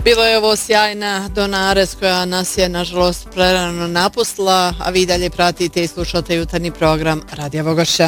Bilo je ovo sjajna Donares koja nas je nažalost prerano napustila, a vi dalje pratite i slušate jutarnji program Radija Vogošća.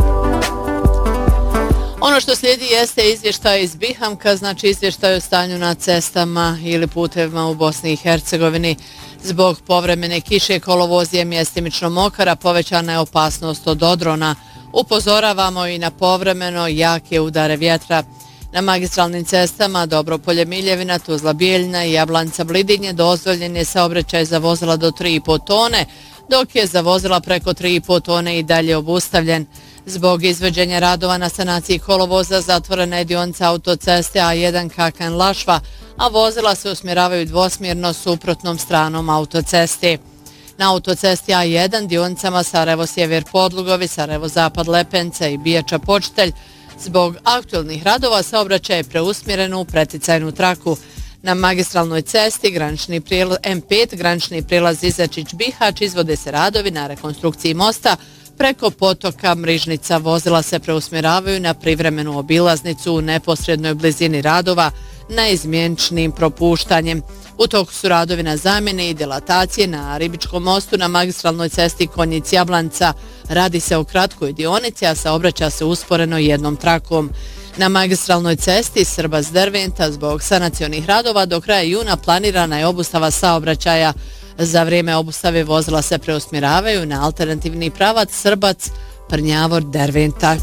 Ono što slijedi jeste izvještaj iz Bihamka, znači izvještaj o stanju na cestama ili putevima u Bosni i Hercegovini. Zbog povremene kiše kolovoz je mjestimično mokar, a povećana je opasnost od odrona. Upozoravamo i na povremeno jake udare vjetra. Na magistralnim cestama Dobropolje-Miljevina, Tuzla-Bijeljina i Jablanca-Blidinje dozvoljen je saobraćaj za vozila do 3,5 tone, dok je za vozila preko 3,5 tone i dalje obustavljen. Zbog izvođenja radova na sanaciji kolovoza zatvorena je dionica autoceste A1 Kakan-Lašva, a vozila se usmjeravaju dvosmjerno suprotnom stranom autoceste. Na autocesti A1 dionicama Sarajevo-Sjever Podlugovi, Sarajevo-Zapad Lepence i Bijača-Počitelj zbog aktualnih radova saobraćaj je preusmjeren u preticajnu traku. Na magistralnoj cesti M5 granični prilaz Izačić-Bihać izvode se radovi na rekonstrukciji mosta preko potoka Mrižnica. Vozila se preusmjeravaju na privremenu obilaznicu u neposrednoj blizini radova neizmjeničnim propuštanjem. U toku su radovi na zamjene i dilatacije na Ribičkom mostu na magistralnoj cesti Konjic-Jablanca. Radi se o kratkoj dionici, a saobraća se usporeno jednom trakom. Na magistralnoj cesti Srbac-Derventa zbog sanacionih radova do kraja juna planirana je obustava saobraćaja. Za vrijeme obustave vozila se preusmjeravaju na alternativni pravac Srbac-Prnjavor-Derventa.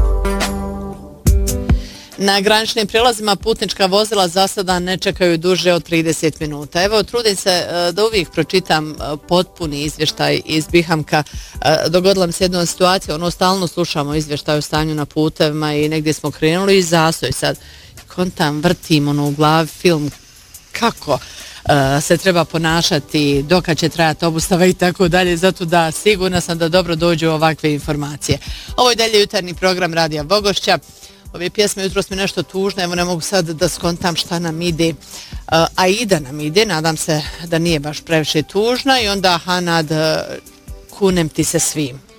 Na graničnim prijelazima putnička vozila za sada ne čekaju duže od 30 minuta. Evo, trudim se da uvijek pročitam potpuni izvještaj iz Bihamka. Dogodila mi se jedna situacija, stalno slušamo izvještaj o stanju na putevima i negdje smo krenuli i zastoj sad. Kontam, vrtim u glavi film kako se treba ponašati, dokad će trajati obustava i tako dalje, zato da sigurna sam da dobro dođu ovakve informacije. Ovo je dalje jutarnji program Radija Vogošća. Ove pjesme jutros mi nešto tužne, evo ne mogu sad da skontam šta nam ide. Aida nam ide, nadam se da nije baš previše tužna i onda Hanad, kunem ti se svim.